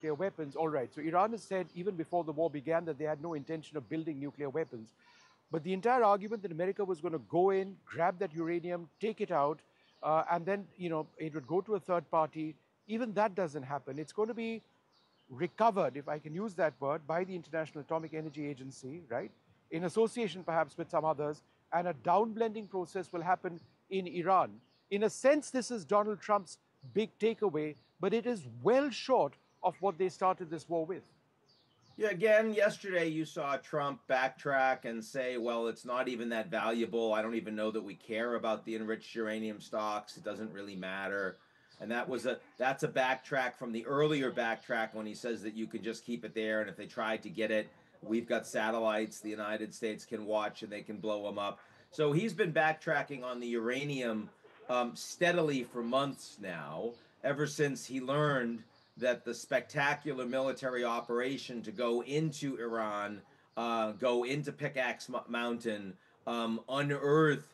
nuclear weapons. All right. So Iran has said even before the war began that they had no intention of building nuclear weapons. But the entire argument that America was going to go in, grab that uranium, take it out, and then it would go to a third party. Even that doesn't happen. It's going to be recovered, if I can use that word, by the International Atomic Energy Agency, right? In association perhaps with some others, and a downblending process will happen in Iran. In a sense, this is Donald Trump's big takeaway, but it is well short of what they started this war with. Yeah, again, yesterday you saw Trump backtrack and say, well, it's not even that valuable. I don't even know that we care about the enriched uranium stocks. It doesn't really matter. And that's a backtrack from the earlier backtrack when he says that you can just keep it there, and if they tried to get it, we've got satellites the United States can watch and they can blow them up. So he's been backtracking on the uranium steadily for months now, ever since he learned that the spectacular military operation to go into Iran, go into Pickaxe Mountain, unearth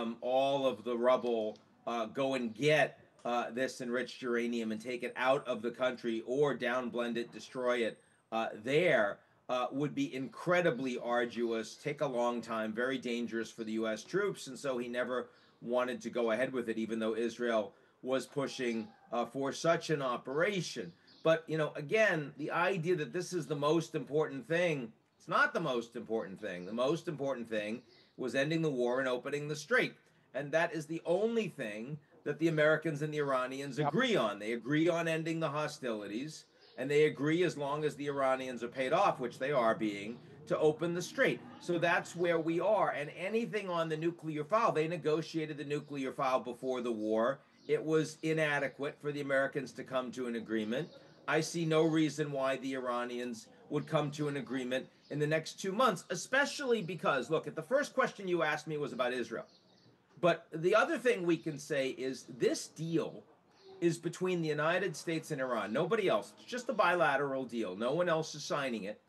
all of the rubble, go and get this enriched uranium and take it out of the country or downblend it, destroy it there. Would be incredibly arduous, take a long time, very dangerous for the U.S. troops, and so he never wanted to go ahead with it, even though Israel was pushing for such an operation. But, again, the idea that this is the most important thing, it's not the most important thing. The most important thing was ending the war and opening the strait. And that is the only thing that the Americans and the Iranians agree on. They agree on ending the hostilities, and they agree, as long as the Iranians are paid off, which they are being, to open the strait. So that's where we are. And anything on the nuclear file, they negotiated the nuclear file before the war. It was inadequate for the Americans to come to an agreement. I see no reason why the Iranians would come to an agreement in the next 2 months, especially because, look, the first question you asked me was about Israel. But the other thing we can say is this deal is between the United States and Iran. Nobody else. It's just a bilateral deal. No one else is signing it.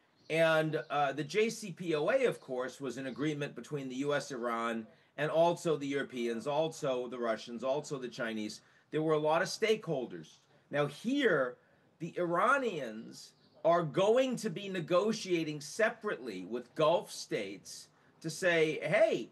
And the JCPOA, of course, was an agreement between the U.S., Iran, and also the Europeans, also the Russians, also the Chinese. There were a lot of stakeholders. Now here, the Iranians are going to be negotiating separately with Gulf states to say, hey,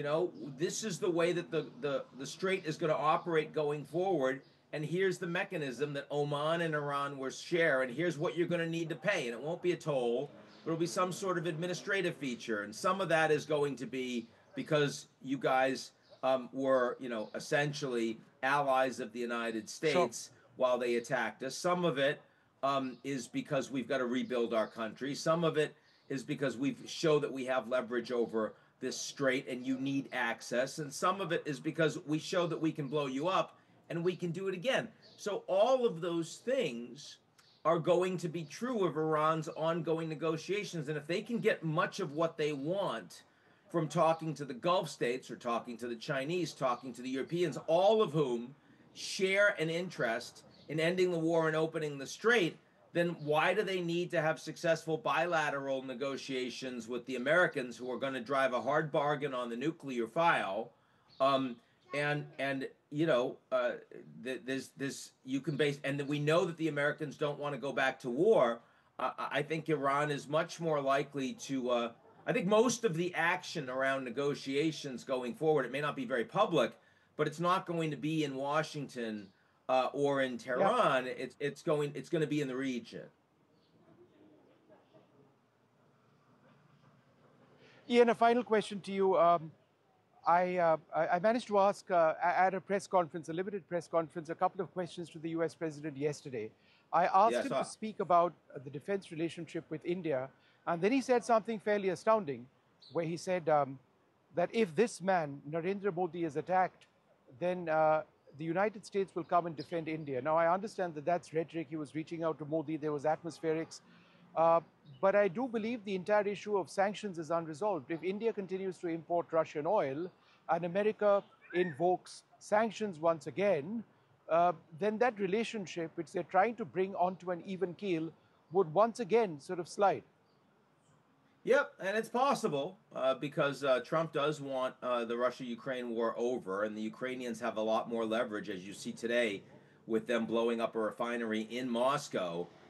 this is the way that the strait is going to operate going forward. And here's the mechanism that Oman and Iran will share. And here's what you're going to need to pay. And it won't be a toll, but it'll be some sort of administrative feature. And some of that is going to be because you guys were, essentially allies of the United States while they attacked us. Some of it is because we've got to rebuild our country. Some of it is because we show that we have leverage over this strait and you need access. And some of it is because we show that we can blow you up and we can do it again. So all of those things are going to be true of Iran's ongoing negotiations. And if they can get much of what they want from talking to the Gulf states or talking to the Chinese, talking to the Europeans, all of whom share an interest in ending the war and opening the strait, then why do they need to have successful bilateral negotiations with the Americans, who are going to drive a hard bargain on the nuclear file? This you can base, and we know that the Americans don't want to go back to war. I think Iran is much more likely to. I think most of the action around negotiations going forward, it may not be very public, but it's not going to be in Washington or in Tehran. Yeah. It's going to be in the region. Ian, a final question to you. I managed to ask at a press conference, a limited press conference, a couple of questions to the US president yesterday. I asked him to speak about the defense relationship with India, and then he said something fairly astounding, where he said that if this man, Narendra Modi, is attacked, then the United States will come and defend India. Now, I understand that that's rhetoric. He was reaching out to Modi. There was atmospherics. But I do believe the entire issue of sanctions is unresolved. If India continues to import Russian oil and America invokes sanctions once again, then that relationship, which they're trying to bring onto an even keel, would once again sort of slide. Yep, and it's possible because Trump does want the Russia-Ukraine war over, and the Ukrainians have a lot more leverage, as you see today, with them blowing up a refinery in Moscow.